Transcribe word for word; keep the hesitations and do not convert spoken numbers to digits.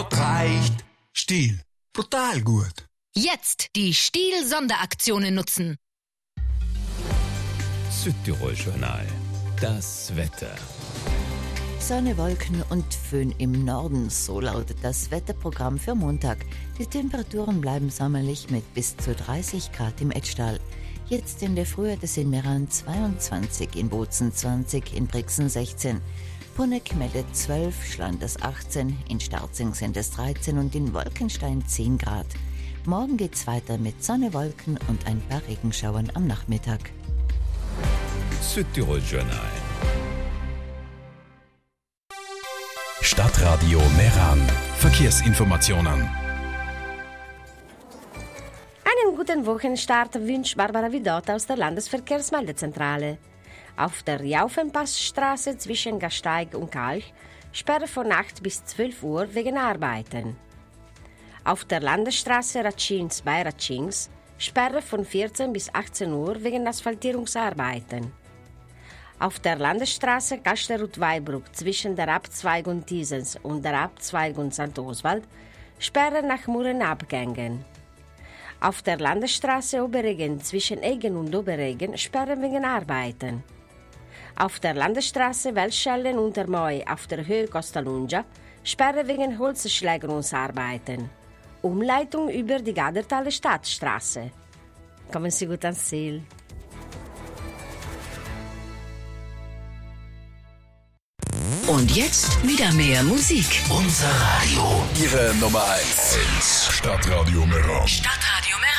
Das reicht. Stiel. Brutal gut. Jetzt die Stiel-Sonderaktionen nutzen. Südtirol-Journal. Das Wetter. Sonne, Wolken und Föhn im Norden, so lautet das Wetterprogramm für Montag. Die Temperaturen bleiben sommerlich mit bis zu dreißig Grad im Etschtal. Jetzt in der Früh hat es in Meran zweiundzwanzig, in Bozen zwanzig, in Brixen sechzehn. Punneck meldet zwölf, Schlanders achtzehn, in Starzing sind es dreizehn und in Wolkenstein zehn Grad. Morgen geht's weiter mit Sonne, Wolken und ein paar Regenschauern am Nachmittag. Südtirol-Journal. Stadtradio Meran. Verkehrsinformationen. Einen guten Wochenstart wünscht Barbara Vidot aus der Landesverkehrsmeldezentrale. Auf der Jaufenpassstraße zwischen Gasteig und Kalch Sperre von acht bis zwölf Uhr wegen Arbeiten. Auf der Landesstraße Ratschins bei Ratschins Sperre von vierzehn bis achtzehn Uhr wegen Asphaltierungsarbeiten. Auf der Landesstraße Kasterut-Weibruck zwischen der Abzweigung Thiesens und der Abzweigung Sankt Oswald Sperre nach Murenabgängen. Auf der Landesstraße Oberregen zwischen Egen und Oberregen Sperre wegen Arbeiten. Auf der Landesstraße Welschellen unter Moi auf der Höhe Costa Lunga Sperre wegen Holzschlägerungsarbeiten. Umleitung über die Gadertaler Stadtstraße. Kommen Sie gut ans Ziel. Und jetzt wieder mehr Musik. Unser Radio. Ihre Nummer eins. Stadtradio Meran. Stadtradio Meran.